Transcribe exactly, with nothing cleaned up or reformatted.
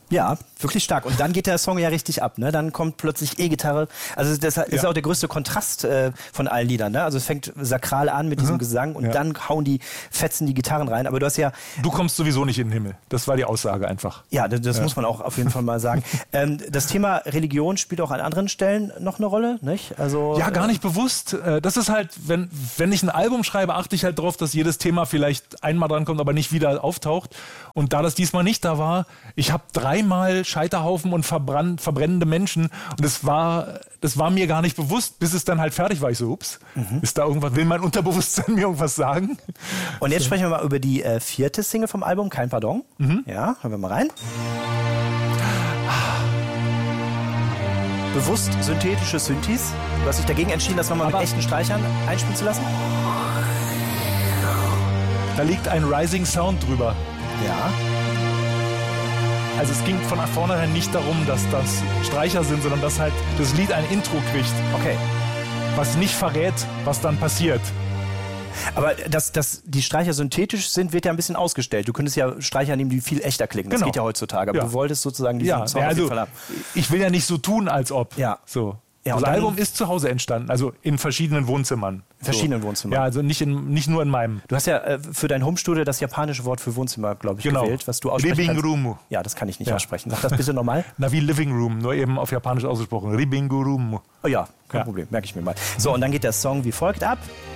Ja, wirklich stark. Und dann geht der Song ja richtig ab. Ne? Dann kommt plötzlich E-Gitarre. Also das ist ja auch der größte Kontrast äh, von allen Liedern. Ne? Also es fängt sakral an mit mhm. diesem Gesang und ja. dann hauen die, fetzen die Gitarren rein. Aber du hast ja... Du kommst sowieso nicht in den Himmel. Das war die Aussage einfach. Ja, das, das ja. muss man auch auf jeden Fall mal sagen. ähm, das Thema Religion spielt auch an anderen Stellen noch eine Rolle, nicht? Also, ja, gar nicht äh, bewusst. Das ist halt, wenn, wenn ich ein Album schreibe, achte ich halt darauf, dass jedes Thema vielleicht einmal drankommt, aber nicht wieder auftaucht. Und da das diesmal nicht da war, ich habe dreimal Scheiterhaufen und verbrannt, verbrennende Menschen und das war, das war mir gar nicht bewusst, bis es dann halt fertig war. Ich so, ups, mhm. ist da irgendwas, will mein Unterbewusstsein mir irgendwas sagen? Und jetzt sprechen wir mal über die äh, vierte Single vom Album, Kein Pardon. Mhm. Ja, hören wir mal rein. Bewusst synthetische Synthes. Du hast dich dagegen entschieden, das nochmal mit echten Streichern einspielen zu lassen? Da liegt ein Rising Sound drüber. Ja. Also es ging von vornherein nicht darum, dass das Streicher sind, sondern dass halt das Lied ein Intro kriegt. Okay. Was nicht verrät, was dann passiert. Aber dass, dass die Streicher synthetisch sind, wird ja ein bisschen ausgestellt. Du könntest ja Streicher nehmen, die viel echter klingen. Das genau. geht ja heutzutage. Aber ja. du wolltest sozusagen diesen ja. Song ja, also, auf jeden Fall haben. Ich will ja nicht so tun, als ob. Ja. So. Ja, das Album ist zu Hause entstanden, also in verschiedenen Wohnzimmern. In verschiedenen so. Wohnzimmern. Ja, also nicht, in, nicht nur in meinem. Du hast ja äh, für dein Homestudio das japanische Wort für Wohnzimmer, glaube ich, genau. gewählt, was du aussprechen Living kannst. Room. Ja, das kann ich nicht ja. aussprechen. Sag das bitte nochmal. Na, wie Living Room, nur eben auf Japanisch ausgesprochen. Living Room. Oh ja, kein ja. Problem, merke ich mir mal. So, und dann geht der Song wie folgt ab.